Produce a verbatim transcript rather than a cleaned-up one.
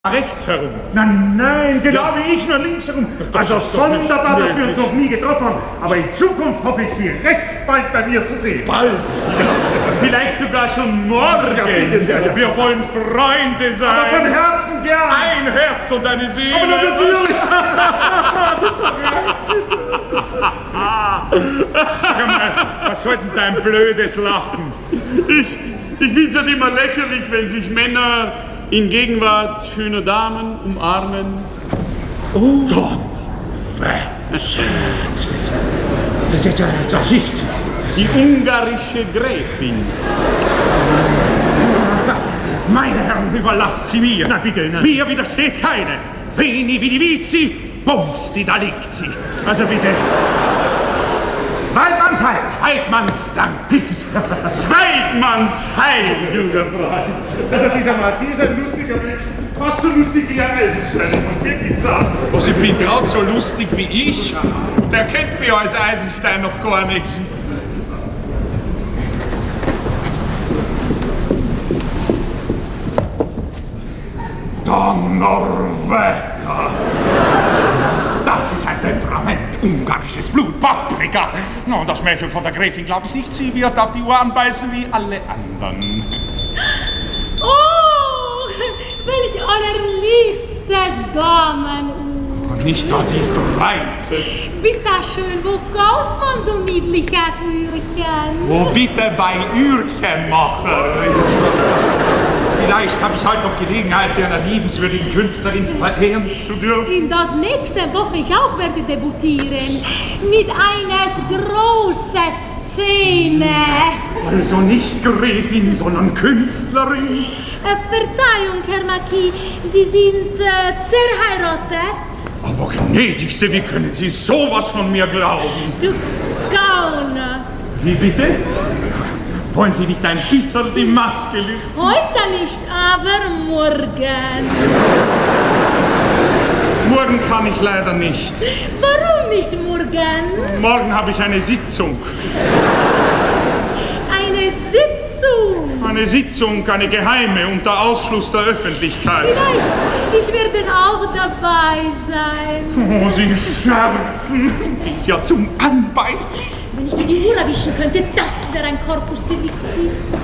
Rechts herum. Nein, nein, genau Ja. wie ich, nur links herum. Das Also ist doch nicht sonderbar, dass wir uns möglich. noch nie getroffen haben. Aber in Zukunft hoffe ich, Sie recht bald bei mir zu sehen. Bald. Vielleicht sogar schon morgen. Ja, bitte sehr. Wir wollen Freunde sein. Aber von Herzen gern. Ein Herz und eine Seele. Aber natürlich. Sag mal, was soll denn dein blödes Lachen? Ich, ich finde es halt immer lächerlich, wenn sich Männer in Gegenwart schöner Damen umarmen. Oh. Das, das, das ist... Die ungarische Gräfin. Meine Herren, überlasst sie mir. Na bitte, nein. Mir widersteht keine. Veni vidi vici, bums, die da liegt sie. Also bitte. Weidmannsheil. Heidmannsdank, bitte. Weidmannsheil, junger Freund. Also dieser Marquis ist ein lustiger Mensch. Fast so lustig wie ein Eisenstein, muss wirklich sagen. Was, ich bin gerade so lustig wie ich? Der kennt mich als Eisenstein noch gar nicht. Donnerwetter! Das ist ein Temperament, ungarisches Blut, Paprika. No, das Mädchen von der Gräfin glaube ich nicht, sie wird auf die Ohren beißen wie alle anderen. Oh, welch allerliebstes Damenuhr. Nicht, was ist reizend. Bitte schön, wo kauft man so niedliches Uhrchen? Wo bitte bei Uhrchenmacher? Vielleicht habe ich heute noch Gelegenheit, Sie einer liebenswürdigen Künstlerin verehren zu dürfen. In das nächste Woche ich auch werde debütieren. Mit einer großen Szene. Also nicht Gräfin, sondern Künstlerin. Äh, Verzeihung, Herr Marquis, Sie sind äh, zerheiratet? Aber gnädigste, wie können Sie sowas von mir glauben? Du Gauner. Wie bitte? Wollen Sie nicht ein bisschen die Maske lüften? Heute nicht, aber morgen. Morgen kann ich leider nicht. Warum nicht morgen? Morgen habe ich eine Sitzung. Eine Sitzung. Eine Sitzung, eine geheime, unter Ausschluss der Öffentlichkeit. Vielleicht, ich werde auch dabei sein. Oh, Sie scherzen. Die ist ja zum Anbeißen. Wenn ich nur die Uhr erwischen könnte, das wäre ein Corpus Delicti.